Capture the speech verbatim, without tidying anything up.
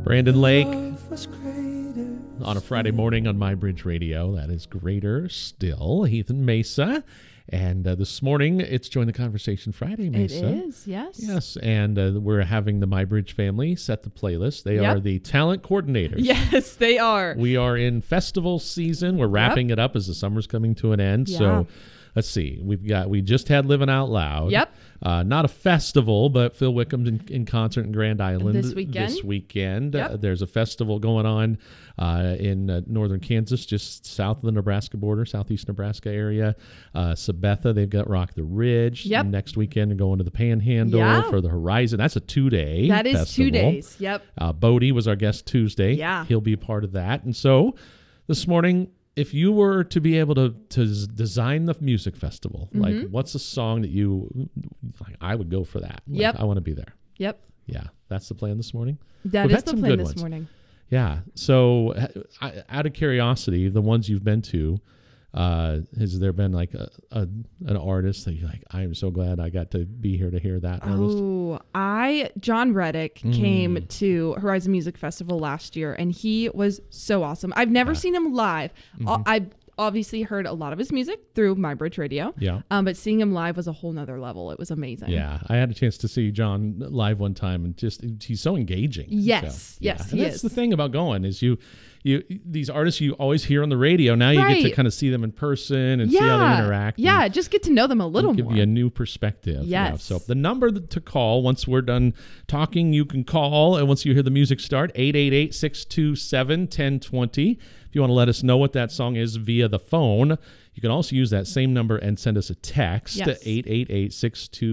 Brandon Lake on a Friday morning on My Bridge Radio. That is Greater Still. Heath and Mesa. And uh, this morning, it's Join the Conversation Friday, Mesa. It is, yes. Yes, and uh, we're having the My Bridge family set the playlist. They Yep. are the talent coordinators. Yes, they are. We are in festival season. We're wrapping Yep. it up as the summer's coming to an end. Yeah. So let's see. We've got we just had Living Out Loud. Yep. Uh, not a festival, but Phil Wickham's in, in concert in Grand Island This weekend. This weekend, Yep. uh, there's a festival going on uh, in uh, northern Kansas, just south of the Nebraska border, southeast Nebraska area. Uh, Sabetha, they've got Rock the Ridge. Yep. Next weekend, they're going to the Panhandle Yeah. for the Horizon. That's a two-day That is festival. two days. Yep. Uh, Bodie was our guest Tuesday. Yeah. He'll be part of that. And so this morning, if you were to be able to to s- design the music festival, Mm-hmm. like what's a song that you, like, I would go for that. Like, Yep. I want to be there. Yep. Yeah. That's the plan this morning. That We've is had the some plan good this ones. morning. Yeah. So uh, I- out of curiosity, the ones you've been to, uh, has there been like a, a an artist that you're like, I am so glad I got to be here to hear that artist? Oh, I, John Reddick Mm. came to Horizon Music Festival last year, and he was so awesome. I've never Yeah. seen him live. Mhm. I obviously heard a lot of his music through My Bridge Radio. Yeah. Um, but seeing him live was a whole nother level. It was amazing. Yeah, I had a chance to see John live one time, and just he's so engaging. Yes, So, yes, and he that's is. the thing about going is you, you these artists you always hear on the radio. Now you get to Right. kind of see them in person and see how Yeah. they interact. Yeah, and just get to know them a little give more. you a new perspective. Yeah. Yes. So the number to call once we're done talking, you can call, and once you hear the music start, eight eight eight, six two seven, one zero two zero. If you want to let us know what that song is via the phone, you can also use that same number and send us a text Yes. to eight eight eight, six two